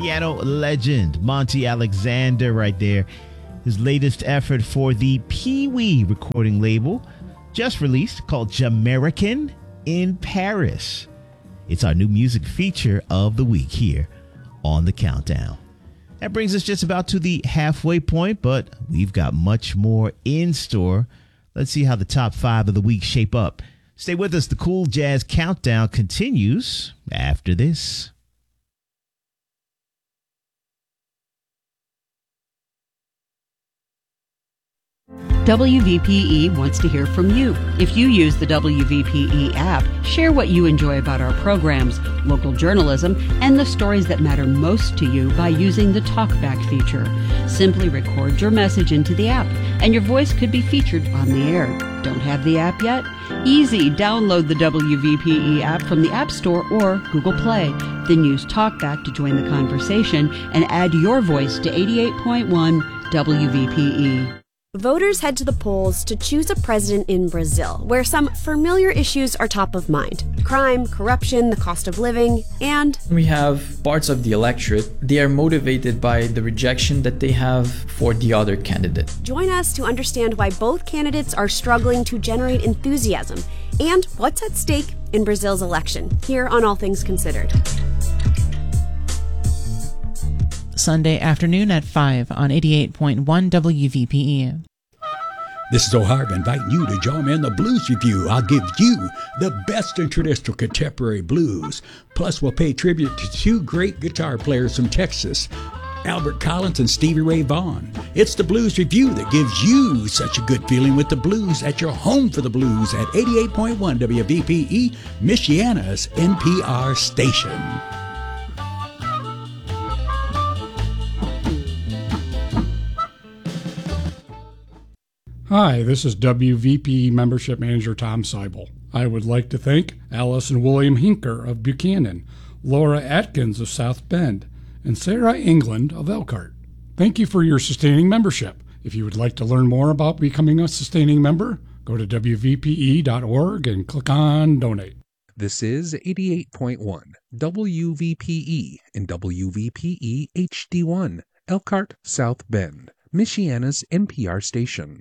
piano legend Monty Alexander right there. His latest effort for the Pee Wee recording label just released called Jamaican in Paris. It's our new music feature of the week here on The Countdown. That brings us just about to the halfway point, but we've got much more in store. Let's see how the top 5 of the week shape up. Stay with us. The Cool Jazz Countdown continues after this. WVPE wants to hear from you. If you use the WVPE app, share what you enjoy about our programs, local journalism, and the stories that matter most to you by using the TalkBack feature. Simply record your message into the app, and your voice could be featured on the air. Don't have the app yet? Easy. Download the WVPE app from the App Store or Google Play. Then use TalkBack to join the conversation and add your voice to 88.1 WVPE. Voters head to the polls to choose a president in Brazil, where some familiar issues are top of mind. Crime, corruption, the cost of living, and... We have parts of the electorate. They are motivated by the rejection that they have for the other candidate. Join us to understand why both candidates are struggling to generate enthusiasm and what's at stake in Brazil's election, here on All Things Considered. Sunday afternoon at 5 on 88.1 WVPE. This is O'Hara inviting you to join me in the Blues Review. I'll give you the best in traditional contemporary blues. Plus, we'll pay tribute to 2 great guitar players from Texas, Albert Collins and Stevie Ray Vaughan. It's the Blues Review that gives you such a good feeling with the blues at your home for the blues at 88.1 WVPE, Michiana's NPR station. Hi, this is WVPE Membership Manager Tom Seibel. I would like to thank Alice and William Hinker of Buchanan, Laura Atkins of South Bend, and Sarah England of Elkhart. Thank you for your sustaining membership. If you would like to learn more about becoming a sustaining member, go to WVPE.org and click on Donate. This is 88.1 WVPE and WVPE HD1, Elkhart, South Bend, Michiana's NPR station.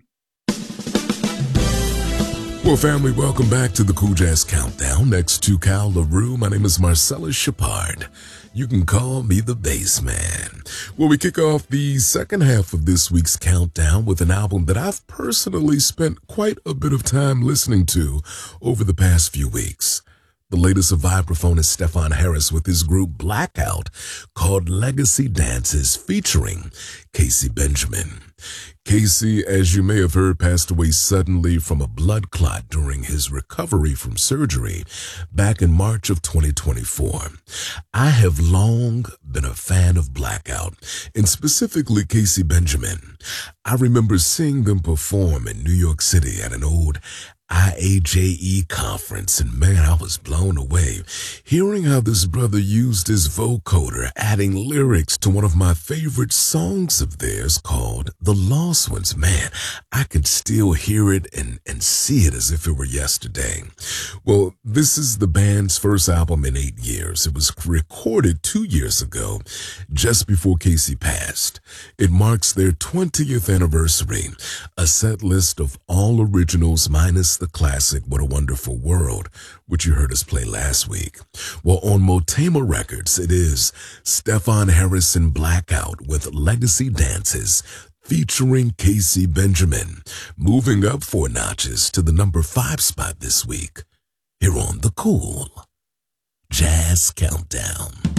Well, family, welcome back to the Cool Jazz Countdown. Next to Cal LaRue, my name is Marcellus Shepard. You can call me the Bass Man. Well, we kick off the second half of this week's countdown with an album that I've personally spent quite a bit of time listening to over the past few weeks. The latest of vibraphone is Stefan Harris with his group Blackout, called Legacy Dances, featuring Casey Benjamin. Casey, as you may have heard, passed away suddenly from a blood clot during his recovery from surgery back in March of 2024. I have long been a fan of Blackout, and specifically Casey Benjamin. I remember seeing them perform in New York City at an old IAJE conference, and man, I was blown away hearing how this brother used his vocoder, adding lyrics to one of my favorite songs of theirs called The Lost Ones. Man, I could still hear it and see it as if it were yesterday. Well, this is the band's first album in 8 years. It was recorded 2 years ago, just before Casey passed. It marks their 20th anniversary, a set list of all originals minus the classic What a Wonderful World, which you heard us play last week. Well, on Motema Records, it is Stefan Harris and Blackout with Legacy Dances, featuring Casey Benjamin, moving up 4 notches to the number 5 spot this week, here on the Cool Jazz Countdown.